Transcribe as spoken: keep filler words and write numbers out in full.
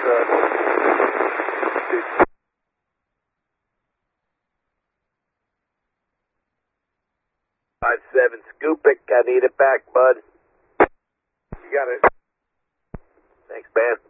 Five seven, scoop it. I need it back, bud. You got it. Thanks, man.